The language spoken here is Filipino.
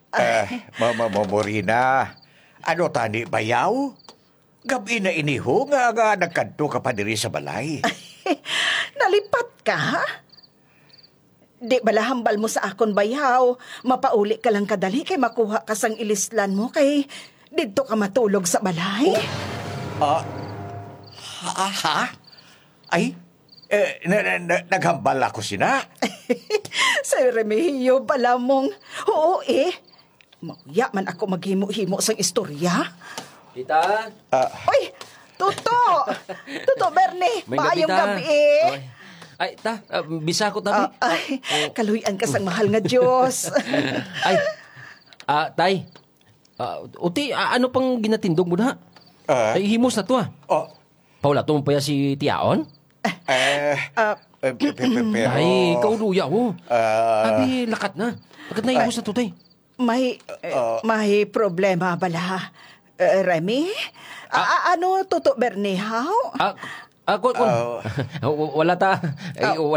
Morina, ano tani bayaw? Gabi na iniho nga nagkanto ka pa diri sa balay. Nalipat ka? Di bala hambal mo sa akon bayaw. Mapauli ka lang kadali kay makuha ka sang ilislan mo kay didto ka matulog sa balay. Ha? Ay, naghambal ako sina. Sa Remigio pala mong, oo mauya man ako maghimo-himo sang istorya. Tita? Uy, Tuto! Tuto, Bernie, maayong gabi Ay, bisa ko tabi. Ay, kaluyan ka sang mahal nga Diyos. Ay, tay. Uti, ano pang ginatindog mo na? Ay, himos na to Paula, tumupaya si Tiaon? Pero... Ay, kauluya ko. Abi, lakat na. Lakat na himos na to, tay. May problema bala. Remy? Ano, Tuto Bernie, how? Wala ta.